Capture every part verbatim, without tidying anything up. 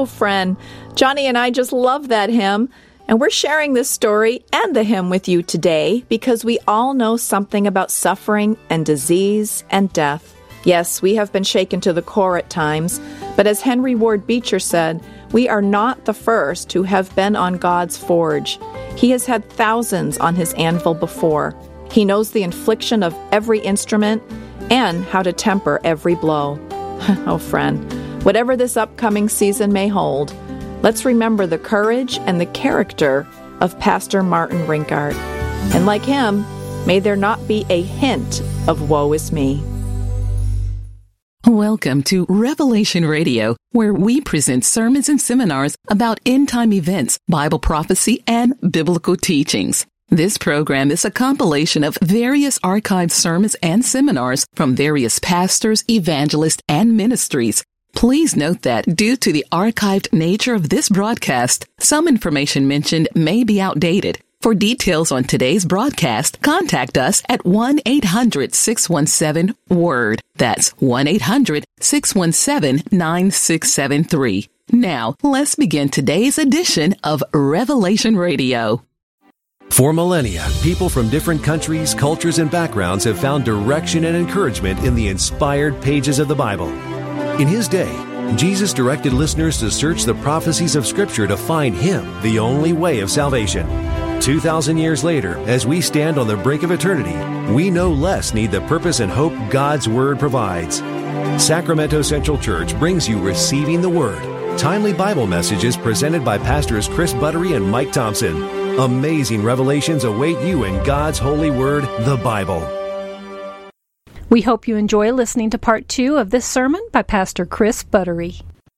Oh, friend, Johnny and I just love that hymn, and we're sharing this story and the hymn with you today because we all know something about suffering and disease and death. Yes, we have been shaken to the core at times, but as Henry Ward Beecher said, we are not the first who have been on God's forge. He has had thousands on his anvil before. He knows the infliction of every instrument and how to temper every blow. Oh, friend, whatever this upcoming season may hold, let's remember the courage and the character of Pastor Martin Rinkart. And like him, may there not be a hint of woe is me. Welcome to Revelation Radio, where we present sermons and seminars about end-time events, Bible prophecy, and biblical teachings. This program is a compilation of various archived sermons and seminars from various pastors, evangelists, and ministries. Please note that due to the archived nature of this broadcast, some information mentioned may be outdated. For details on today's broadcast, contact us at one eight hundred six one seven WORD. That's one eight hundred six one seven nine six seven three. Now, let's begin today's edition of Revelation Radio. For millennia, people from different countries, cultures, and backgrounds have found direction and encouragement in the inspired pages of the Bible. In his day, Jesus directed listeners to search the prophecies of Scripture to find Him, the only way of salvation. Two thousand years later, as we stand on the brink of eternity, we no less need the purpose and hope God's Word provides. Sacramento Central Church brings you Receiving the Word, timely Bible messages presented by Pastors Chris Buttery and Mike Thompson. Amazing revelations await you in God's holy word, the Bible. We hope you enjoy listening to part two of this sermon by Pastor Chris Buttery.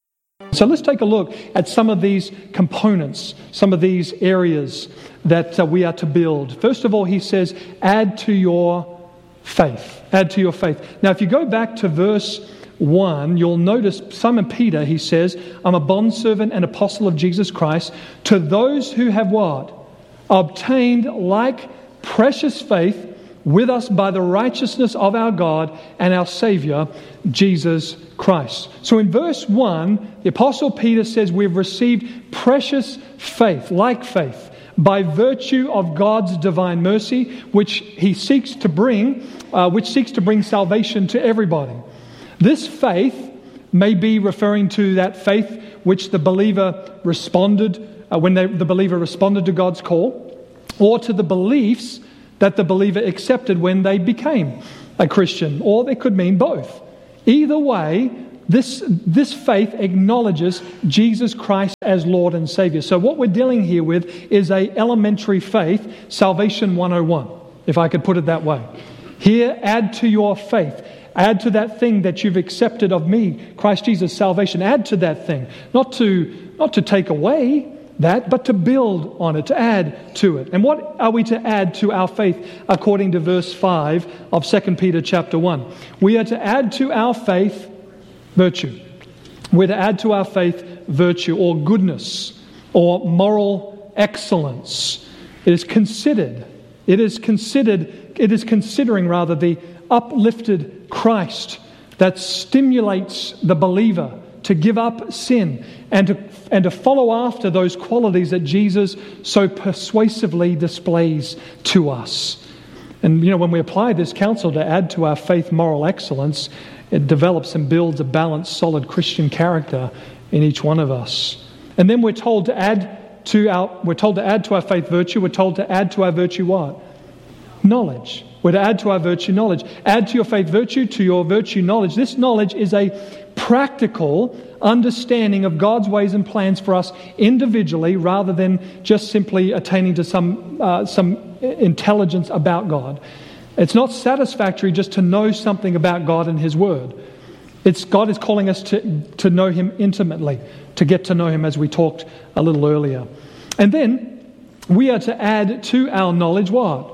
So let's take a look at some of these components, some of these areas that uh, we are to build. First of all, he says, add to your faith. Add to your faith. Now, if you go back to verse one, you'll notice Simon Peter, he says, I'm a bondservant and apostle of Jesus Christ, to those who have what? Obtained like precious faith with us by the righteousness of our God and our Savior, Jesus Christ. So in verse one, the Apostle Peter says we've received precious faith, like faith, by virtue of God's divine mercy, which He seeks to bring, uh, which seeks to bring salvation to everybody. This faith may be referring to that faith which the believer responded uh, when they, the believer responded to God's call, or to the beliefs that the believer accepted when they became a Christian, or they could mean both. Either way, this, this faith acknowledges Jesus Christ as Lord and Savior. So what we're dealing here with is a elementary faith, Salvation one oh one, if I could put it that way. Here, add to your faith. Add to that thing that you've accepted of me, Christ Jesus, salvation. Add to that thing. Not to, not to take away that, but to build on it, to add to it. And what are we to add to our faith according to verse five of Second Peter chapter one? We are to add to our faith virtue. We're to add to our faith virtue or goodness or moral excellence. It is considered, it is considered, it is considering rather the uplifted Christ that stimulates the believer to give up sin and to and to follow after those qualities that Jesus so persuasively displays to us. And you know, when we apply this counsel to add to our faith moral excellence, it develops and builds a balanced, solid Christian character in each one of us. And then we're told to add to our we're told to add to our faith virtue. We're told to add to our virtue what? Knowledge. We're to add to our virtue knowledge. Add to your faith virtue, to your virtue knowledge. This knowledge is a practical understanding of God's ways and plans for us individually, rather than just simply attaining to some uh, some intelligence about God. It's not satisfactory just to know something about God and His Word. It's God is calling us to, to know Him intimately, to get to know Him, as we talked a little earlier. And then we are to add to our knowledge what?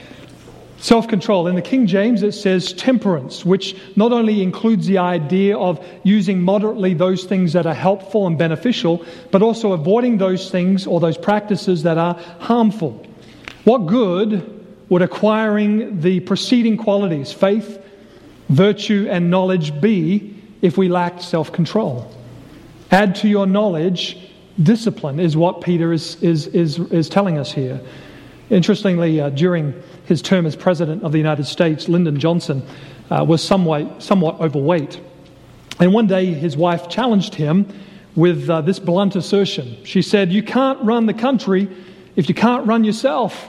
Self-control. In the King James it says temperance, which not only includes the idea of using moderately those things that are helpful and beneficial, but also avoiding those things or those practices that are harmful. What good would acquiring the preceding qualities, faith, virtue, and knowledge be if we lacked self-control? Add to your knowledge discipline is what Peter is, is, is, is telling us here. Interestingly, uh, during his term as President of the United States, Lyndon Johnson uh, was somewhat, somewhat overweight. And one day his wife challenged him with uh, this blunt assertion. She said, "You can't run the country if you can't run yourself."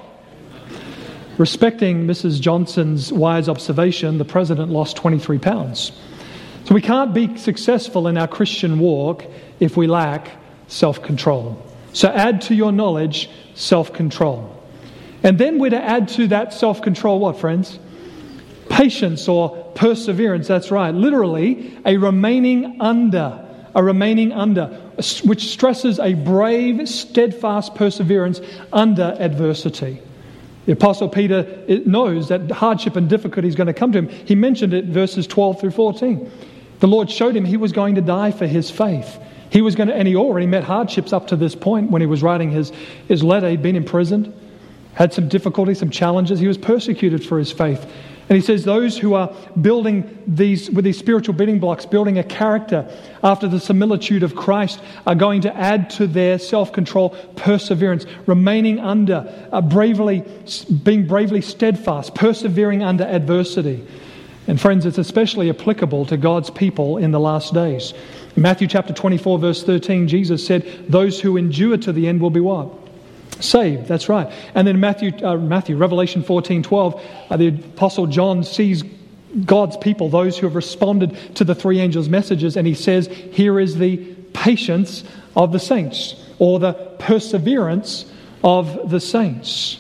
Respecting Missus Johnson's wise observation, the President lost twenty-three pounds. So we can't be successful in our Christian walk if we lack self-control. So add to your knowledge self-control. And then we're to add to that self-control what, friends? Patience or perseverance, that's right. Literally, a remaining under, a remaining under, which stresses a brave, steadfast perseverance under adversity. The Apostle Peter knows that hardship and difficulty is going to come to him. He mentioned it in verses twelve through fourteen. The Lord showed him he was going to die for his faith. He was going to, and he already met hardships up to this point when he was writing his, his letter. He'd been imprisoned, had some difficulties, some challenges. He was persecuted for his faith. And he says those who are building these, with these spiritual building blocks, building a character after the similitude of Christ, are going to add to their self-control perseverance, remaining under, uh, bravely, being bravely steadfast, persevering under adversity. And friends, it's especially applicable to God's people in the last days. In Matthew chapter twenty-four, verse thirteen, Jesus said, those who endure to the end will be what? Saved, that's right. And then Matthew, uh, Matthew, Revelation fourteen twelve, uh, the Apostle John sees God's people, those who have responded to the three angels' messages, and he says, here is the patience of the saints, or the perseverance of the saints.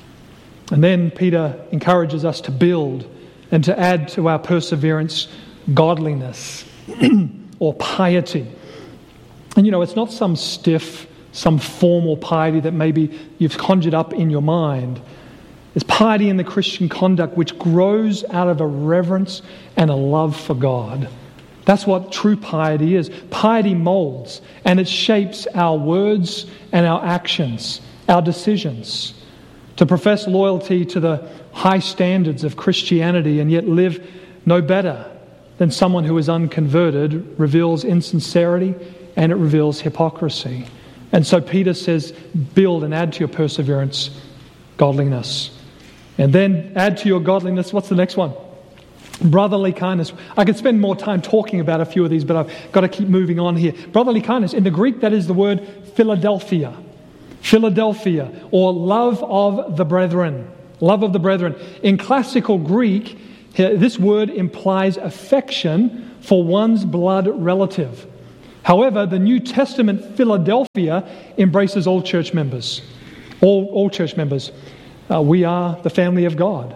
And then Peter encourages us to build and to add to our perseverance godliness or piety. And you know, it's not some stiff, some formal piety that maybe you've conjured up in your mind. It's piety in the Christian conduct which grows out of a reverence and a love for God. That's what true piety is. Piety molds and it shapes our words and our actions, our decisions. To profess loyalty to the high standards of Christianity and yet live no better than someone who is unconverted reveals insincerity and it reveals hypocrisy. And so Peter says, build and add to your perseverance godliness. And then add to your godliness, what's the next one? Brotherly kindness. I could spend more time talking about a few of these, but I've got to keep moving on here. Brotherly kindness. In the Greek, that is the word Philadelphia. Philadelphia, or love of the brethren. Love of the brethren. In classical Greek, this word implies affection for one's blood relative. However, the New Testament Philadelphia embraces all church members. All, all church members. Uh, we are the family of God.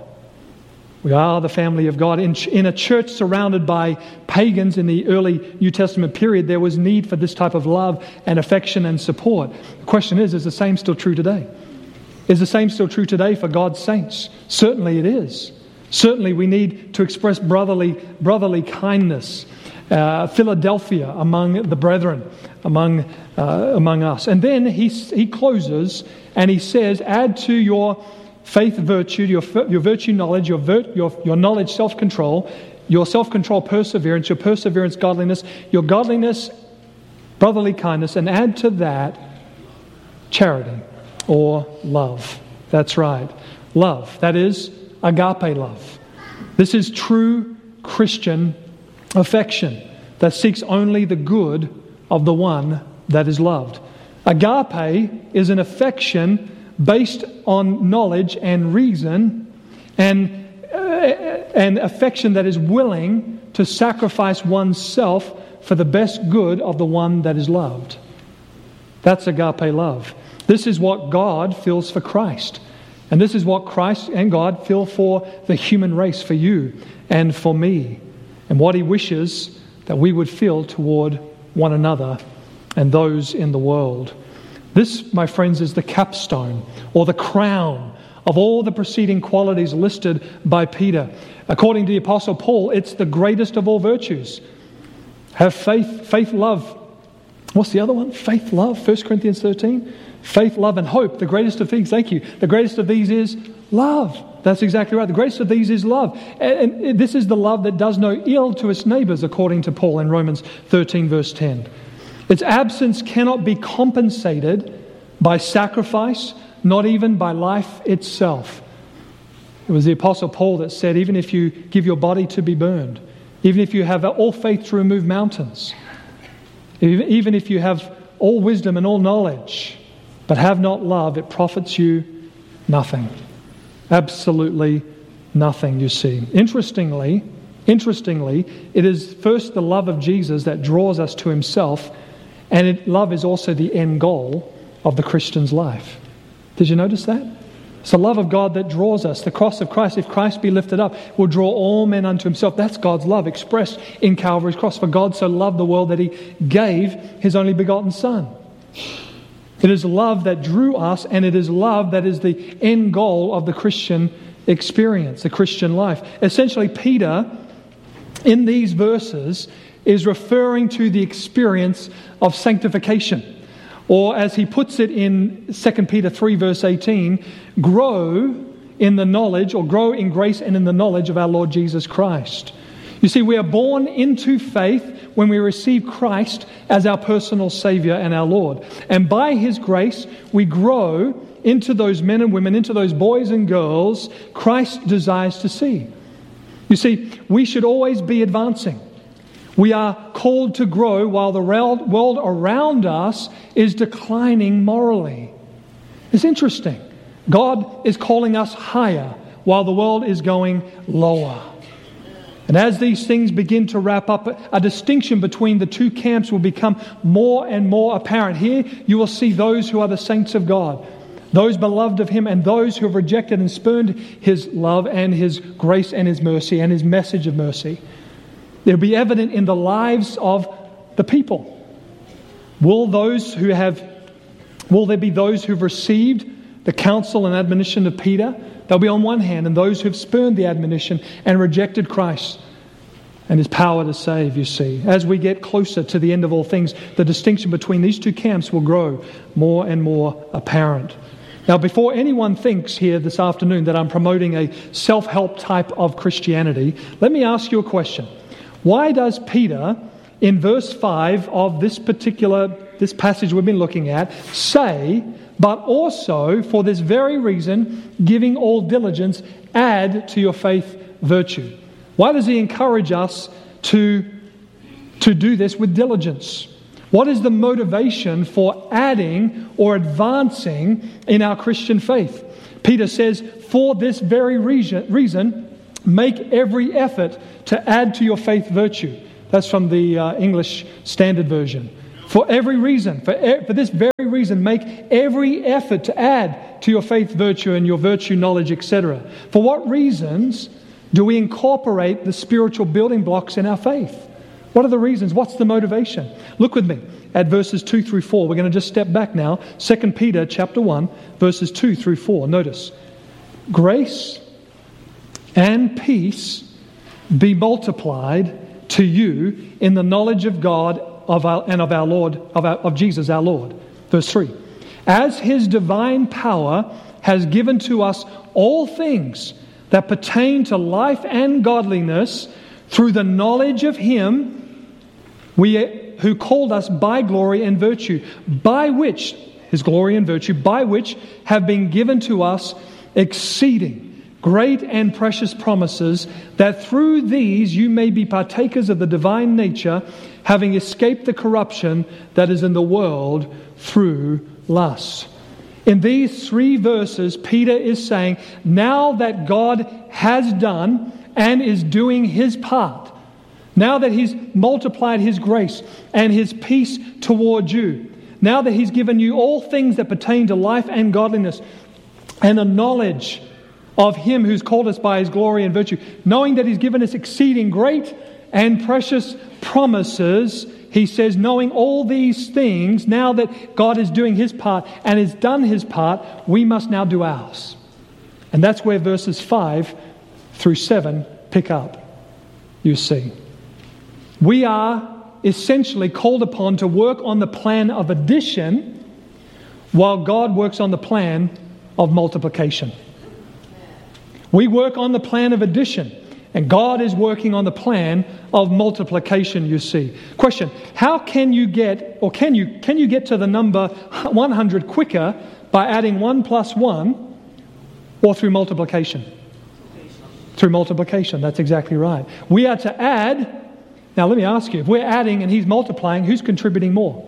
We are the family of God. In, in a church surrounded by pagans in the early New Testament period, there was need for this type of love and affection and support. The question is, is the same still true today? Is the same still true today for God's saints? Certainly it is. Certainly we need to express brotherly, brotherly kindness, uh, Philadelphia among the brethren, among, uh, among us. And then he, he closes and he says, add to your faith, virtue, your, your virtue, knowledge, your, vir, your, your knowledge, self-control, your self-control, perseverance, your perseverance, godliness, your godliness, brotherly kindness, and add to that charity or love. That's right. Love. That is agape love. This is true Christian affection that seeks only the good of the one that is loved. Agape is an affection based on knowledge and reason and, uh, and affection that is willing to sacrifice oneself for the best good of the one that is loved. That's agape love. This is what God feels for Christ. And this is what Christ and God feel for the human race, for you and for me. And what He wishes that we would feel toward one another and those in the world. This, my friends, is the capstone or the crown of all the preceding qualities listed by Peter. According to the Apostle Paul, it's the greatest of all virtues. Have faith, faith, love. What's the other one? Faith, love. First Corinthians thirteen. Faith, love, and hope. The greatest of these, thank you. The greatest of these is love. That's exactly right. The greatest of these is love. And, and this is the love that does no ill to its neighbors, according to Paul in Romans thirteen, verse ten. Its absence cannot be compensated by sacrifice, not even by life itself. It was the Apostle Paul that said, even if you give your body to be burned, even if you have all faith to remove mountains, even if you have all wisdom and all knowledge, but have not love, it profits you nothing. Absolutely nothing, you see. Interestingly, interestingly, it is first the love of Jesus that draws us to himself, and it, love is also the end goal of the Christian's life. Did you notice that? It's the love of God that draws us. The cross of Christ, if Christ be lifted up, will draw all men unto himself. That's God's love expressed in Calvary's cross. For God so loved the world that he gave his only begotten Son. It is love that drew us, and it is love that is the end goal of the Christian experience, the Christian life. Essentially, Peter, in these verses, is referring to the experience of sanctification. Or as he puts it in Second Peter three verse eighteen, grow in the knowledge, or grow in grace and in the knowledge of our Lord Jesus Christ. You see, we are born into faith when we receive Christ as our personal Savior and our Lord. And by his grace, we grow into those men and women, into those boys and girls Christ desires to see. You see, we should always be advancing. We are called to grow while the world around us is declining morally. It's interesting. God is calling us higher while the world is going lower. And as these things begin to wrap up, a distinction between the two camps will become more and more apparent. Here you will see those who are the saints of God, those beloved of him, and those who have rejected and spurned his love and his grace and his mercy and his message of mercy. It'll be evident in the lives of the people. Will those who have, will there be those who've received the counsel and admonition of Peter? They'll be on one hand, and those who've spurned the admonition and rejected Christ and his power to save, you see. As we get closer to the end of all things, the distinction between these two camps will grow more and more apparent. Now, before anyone thinks here this afternoon that I'm promoting a self-help type of Christianity, let me ask you a question. Why does Peter, in verse five of this particular, this passage we've been looking at, say, but also for this very reason, giving all diligence, add to your faith virtue? Why does he encourage us to, to do this with diligence? What is the motivation for adding or advancing in our Christian faith? Peter says, for this very reason, reason make every effort to add to your faith virtue. That's from the uh, English Standard Version. For every reason, for, e- for this very reason, make every effort to add to your faith virtue and your virtue knowledge, et cetera. For what reasons do we incorporate the spiritual building blocks in our faith? What are the reasons? What's the motivation? Look with me at verses two through four. We're going to just step back now. Second Peter chapter one, verses two through four. Notice, grace and peace be multiplied to you in the knowledge of God of our, and of our Lord, of, our, of Jesus our Lord. Verse three. As his divine power has given to us all things that pertain to life and godliness through the knowledge of him we who called us by glory and virtue, by which, his glory and virtue, by which have been given to us exceeding great and precious promises, that through these you may be partakers of the divine nature, having escaped the corruption that is in the world through lust. In these three verses, Peter is saying, now that God has done and is doing his part, now that he's multiplied his grace and his peace toward you, now that he's given you all things that pertain to life and godliness and a knowledge of him who's called us by his glory and virtue, knowing that he's given us exceeding great and precious promises, he says, knowing all these things, now that God is doing his part and has done his part, we must now do ours. And that's where verses five through seven pick up, you see. We are essentially called upon to work on the plan of addition while God works on the plan of multiplication. We work on the plan of addition. And God is working on the plan of multiplication, you see. Question, how can you get, or can you, can you get to the number one hundred quicker by adding one plus one or through multiplication? Through multiplication, that's exactly right. We are to add, now let me ask you, if we're adding and He's multiplying, who's contributing more?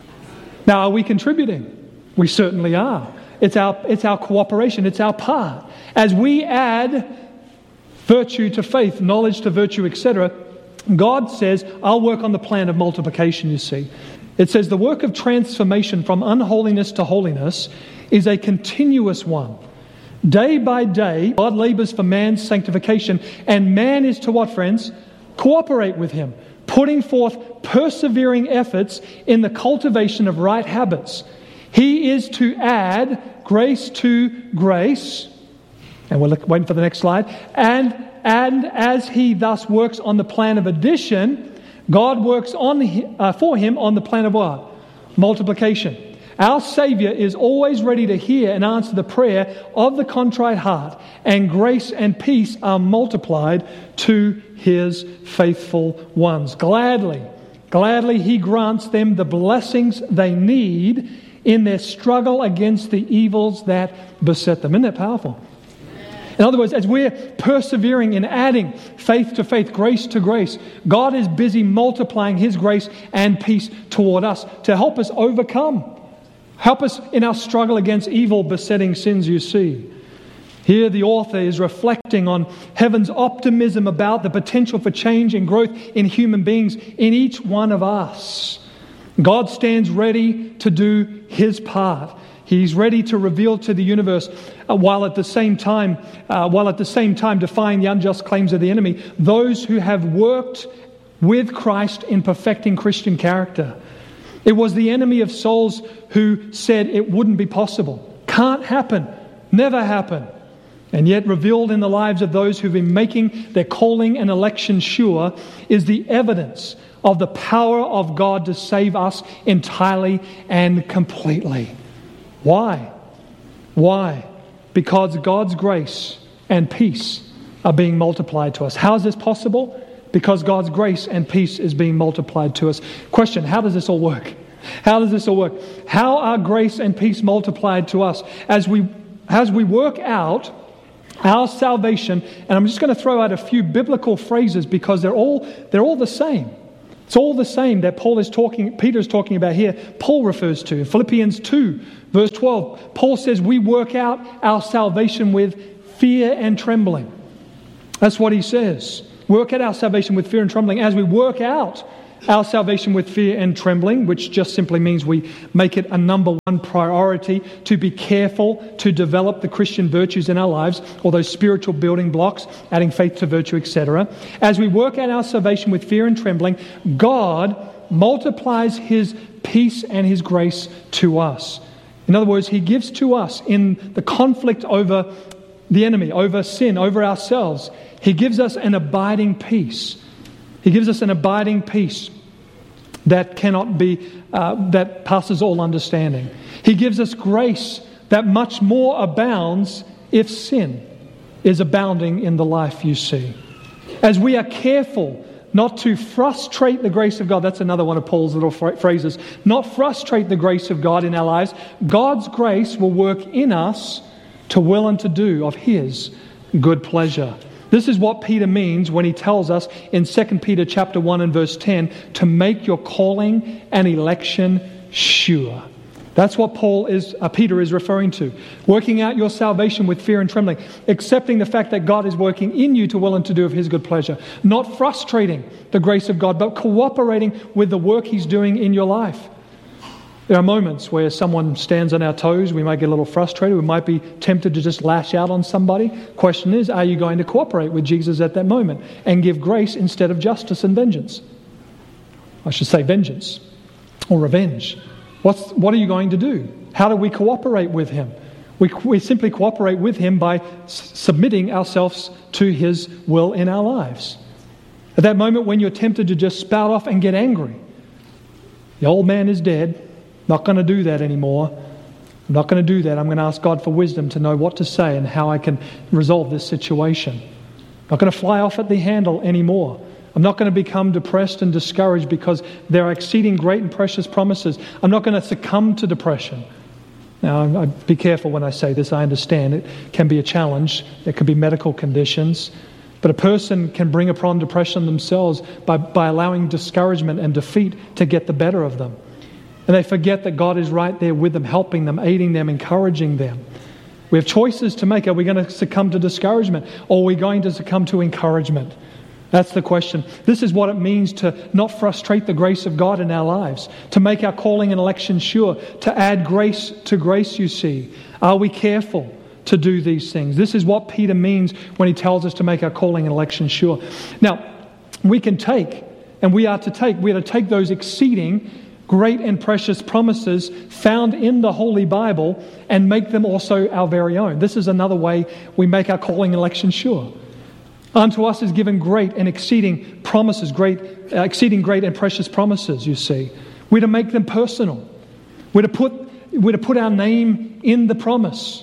Now, are we contributing? We certainly are. It's our, it's our cooperation, it's our part. As we add virtue to faith, knowledge to virtue, et cetera, God says, I'll work on the plan of multiplication, you see. It says the work of transformation from unholiness to holiness is a continuous one. Day by day, God labors for man's sanctification, and man is to what, friends? Cooperate with Him, putting forth persevering efforts in the cultivation of right habits. He is to add grace to grace, and we're waiting for the next slide, and, and as He thus works on the plan of addition, God works on uh, for Him on the plan of what? Multiplication. Our Savior is always ready to hear and answer the prayer of the contrite heart, and grace and peace are multiplied to His faithful ones. Gladly, gladly He grants them the blessings they need in their struggle against the evils that beset them. Isn't that powerful? In other words, as we're persevering in adding faith to faith, grace to grace, God is busy multiplying His grace and peace toward us to help us overcome. Help us in our struggle against evil besetting sins, you see. Here the author is reflecting on heaven's optimism about the potential for change and growth in human beings in each one of us. God stands ready to do His part. He's ready to reveal to the universe, uh, while at the same time, uh, while at the same time defying the unjust claims of the enemy, those who have worked with Christ in perfecting Christian character. It was the enemy of souls who said it wouldn't be possible, can't happen, never happen. And yet revealed in the lives of those who've been making their calling and election sure is the evidence of the power of God to save us entirely and completely. Why? Why? Because God's grace and peace are being multiplied to us. How is this possible? Because God's grace and peace is being multiplied to us. Question, how does this all work? How does this all work? How are grace and peace multiplied to us? As we, as we work out our salvation, and I'm just going to throw out a few biblical phrases because they're all, they're all the same. It's all the same that Paul is talking, Peter is talking about here. Paul refers to. In Philippians two, verse twelve, Paul says we work out our salvation with fear and trembling. That's what he says. Work out our salvation with fear and trembling. As we work out our salvation with fear and trembling, which just simply means we make it a number one priority to be careful to develop the Christian virtues in our lives, or those spiritual building blocks, adding faith to virtue, et cetera. As we work out our salvation with fear and trembling, God multiplies His peace and His grace to us. In other words, He gives to us in the conflict over the enemy, over sin, over ourselves. He gives us an abiding peace. He gives us an abiding peace that cannot be, uh, that passes all understanding. He gives us grace that much more abounds if sin is abounding in the life you see. As we are careful not to frustrate the grace of God, that's another one of Paul's little phrases, not frustrate the grace of God in our lives, God's grace will work in us to will and to do of His good pleasure. This is what Peter means when he tells us in Second Peter chapter one and verse ten to make your calling and election sure. That's what Paul is, uh, Peter is referring to. Working out your salvation with fear and trembling. Accepting the fact that God is working in you to will and to do of His good pleasure. Not frustrating the grace of God, but cooperating with the work He's doing in your life. There are moments where someone stands on our toes, we might get a little frustrated, we might be tempted to just lash out on somebody. Question is, are you going to cooperate with Jesus at that moment and give grace instead of justice and vengeance? I should say vengeance or revenge. What's, what are you going to do? How do we cooperate with Him? We, we simply cooperate with Him by s- submitting ourselves to His will in our lives. At that moment when you're tempted to just spout off and get angry, the old man is dead. Not going to do that anymore. I'm not going to do that. I'm going to ask God for wisdom to know what to say and how I can resolve this situation. not going to fly off at the handle anymore. I'm not going to become depressed and discouraged because there are exceeding great and precious promises. I'm not going to succumb to depression. Now, I, be careful when I say this. I understand it can be a challenge. There could be medical conditions. But a person can bring upon depression themselves by, by allowing discouragement and defeat to get the better of them. And they forget that God is right there with them, helping them, aiding them, encouraging them. We have choices to make. Are we going to succumb to discouragement, or are we going to succumb to encouragement? That's the question. This is what it means to not frustrate the grace of God in our lives, to make our calling and election sure, to add grace to grace, you see. Are we careful to do these things? This is what Peter means when he tells us to make our calling and election sure. Now, we can take, and we are to take, we are to take those exceeding great and precious promises found in the Holy Bible and make them also our very own. This is another way we make our calling and election sure. Unto us is given great and exceeding promises, great, uh, exceeding great and precious promises, you see. We're to make them personal. We're to put, we're to put our name in the promise.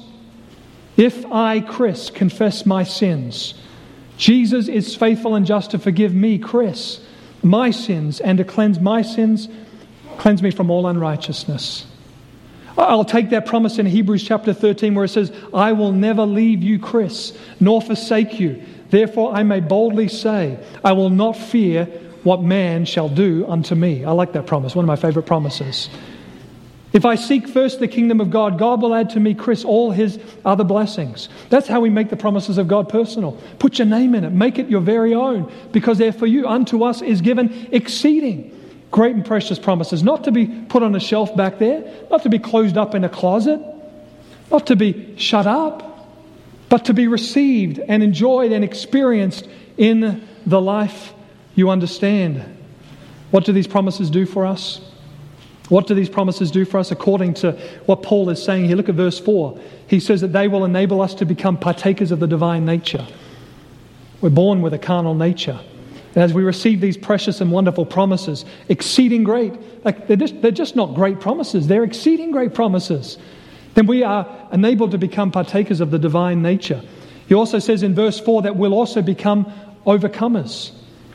If I, Chris, confess my sins, Jesus is faithful and just to forgive me, Chris, my sins and to cleanse my sins, cleanse me from all unrighteousness. I'll take that promise in Hebrews chapter thirteen where it says, I will never leave you, Chris, nor forsake you. Therefore I may boldly say, I will not fear what man shall do unto me. I like that promise, one of my favorite promises. If I seek first the kingdom of God, God will add to me, Chris, all his other blessings. That's how we make the promises of God personal. Put your name in it. Make it your very own, because they're for you. Unto us is given exceeding great and precious promises, not to be put on a shelf back there, not to be closed up in a closet, not to be shut up, but to be received and enjoyed and experienced in the life you understand. What do these promises do for us? What do these promises do for us according to what Paul is saying here? Look at verse four. He says that they will enable us to become partakers of the divine nature. We're born with a carnal nature. And as we receive these precious and wonderful promises, exceeding great, like they're just, they're just not great promises, they're exceeding great promises, then we are enabled to become partakers of the divine nature. He also says in verse four that we'll also become overcomers.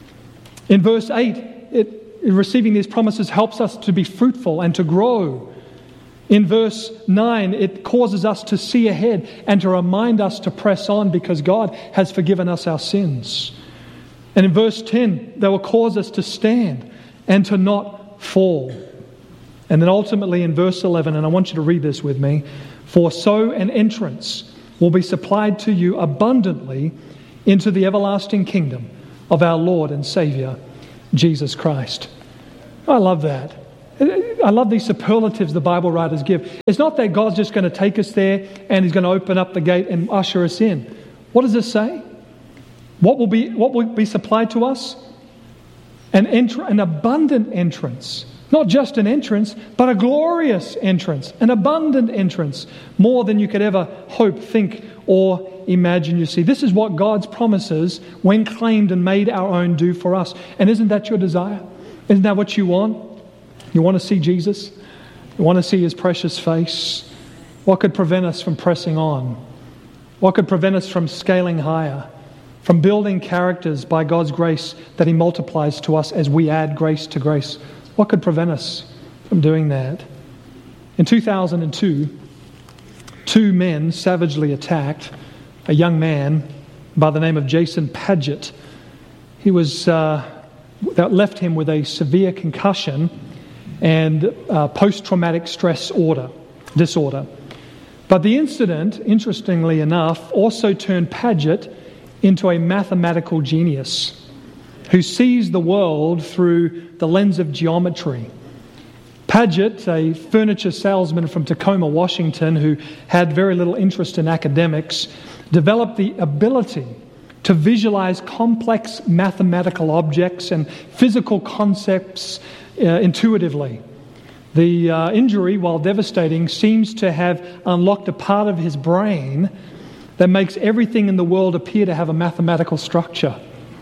In verse eight, it receiving these promises helps us to be fruitful and to grow. In verse nine, it causes us to see ahead and to remind us to press on because God has forgiven us our sins. And in verse ten, they will cause us to stand and to not fall. And then ultimately in verse eleven, and I want you to read this with me, for so an entrance will be supplied to you abundantly into the everlasting kingdom of our Lord and Savior, Jesus Christ. I love that. I love these superlatives the Bible writers give. It's not that God's just going to take us there and He's going to open up the gate and usher us in. What does it say? What will be what will be supplied to us? An entr- an abundant entrance. Not just an entrance, but a glorious entrance. An abundant entrance. More than you could ever hope, think, or imagine, you see. This is what God's promises, when claimed and made our own, do for us. And isn't that your desire? Isn't that what you want? You want to see Jesus? You want to see His precious face? What could prevent us from pressing on? What could prevent us from scaling higher? From building characters by God's grace that He multiplies to us as we add grace to grace? What could prevent us from doing that? In two thousand two, two men savagely attacked a young man by the name of Jason Padgett. He was uh, that left him with a severe concussion and uh, post-traumatic stress order, disorder. But the incident, interestingly enough, also turned Padgett into a mathematical genius who sees the world through the lens of geometry. Padgett, a furniture salesman from Tacoma, Washington, who had very little interest in academics, developed the ability to visualize complex mathematical objects and physical concepts uh, intuitively. The uh, injury, while devastating, seems to have unlocked a part of his brain that makes everything in the world appear to have a mathematical structure.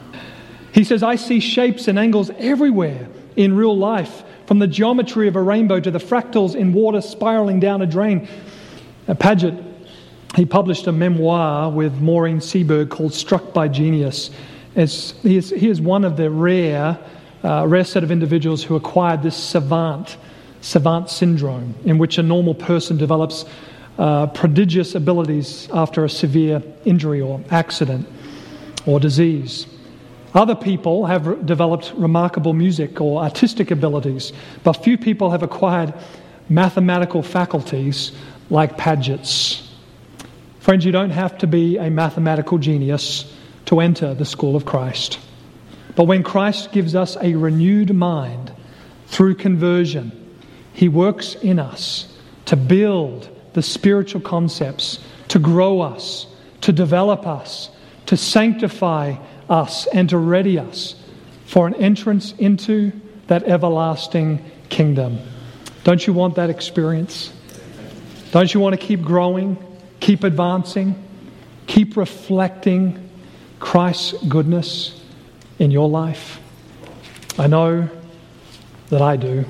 He says, I see shapes and angles everywhere in real life, from the geometry of a rainbow to the fractals in water spiraling down a drain. Now, Padgett he published a memoir with Maureen Seberg called Struck by Genius. As he, is, he is one of the rare, uh, rare set of individuals who acquired this savant, savant syndrome, in which a normal person develops uh, prodigious abilities after a severe injury or accident or disease. Other people have re- developed remarkable music or artistic abilities, but few people have acquired mathematical faculties like Paget's. Friends, you don't have to be a mathematical genius to enter the school of Christ. But when Christ gives us a renewed mind through conversion, He works in us to build the spiritual concepts, to grow us, to develop us, to sanctify us, and to ready us for an entrance into that everlasting kingdom. Don't you want that experience? Don't you want to keep growing, keep advancing, keep reflecting Christ's goodness in your life? I know that I do.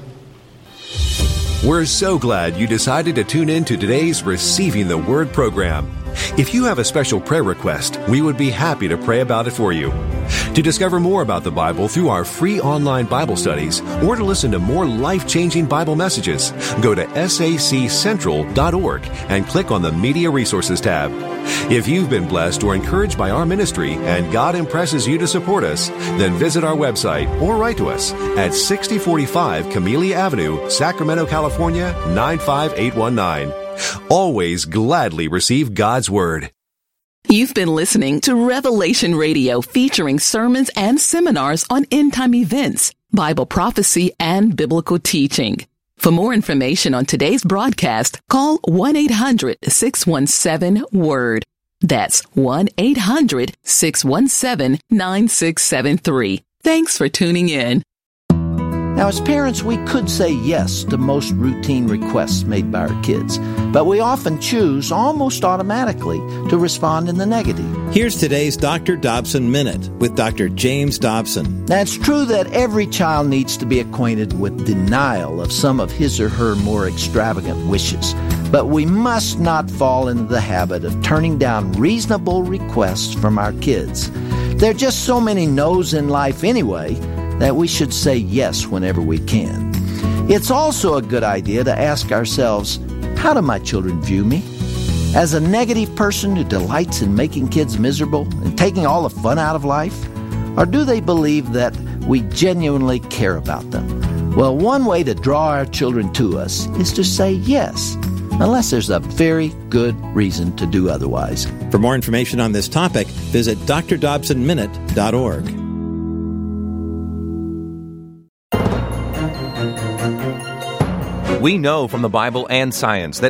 We're so glad you decided to tune in to today's Receiving the Word program. If you have a special prayer request, we would be happy to pray about it for you. To discover more about the Bible through our free online Bible studies, or to listen to more life-changing Bible messages, go to S A C central dot org and click on the Media Resources tab. If you've been blessed or encouraged by our ministry and God impresses you to support us, then visit our website or write to us at sixty forty-five Camellia Avenue, Sacramento, California, nine five eight one nine. Always gladly receive God's Word. You've been listening to Revelation Radio, featuring sermons and seminars on end-time events, Bible prophecy, and biblical teaching. For more information on today's broadcast, call one eight hundred six one seven WORD. That's one eight hundred six one seven nine six seven three. Thanks for tuning in. Now, as parents, we could say yes to most routine requests made by our kids, but we often choose almost automatically to respond in the negative. Here's today's Doctor Dobson Minute with Doctor James Dobson. Now, it's true that every child needs to be acquainted with denial of some of his or her more extravagant wishes, but we must not fall into the habit of turning down reasonable requests from our kids. There are just so many no's in life anyway, that we should say yes whenever we can. It's also a good idea to ask ourselves, how do my children view me? As a negative person who delights in making kids miserable and taking all the fun out of life? Or do they believe that we genuinely care about them? Well, one way to draw our children to us is to say yes, unless there's a very good reason to do otherwise. For more information on this topic, visit d r dobson minute dot org. We know from the Bible and science that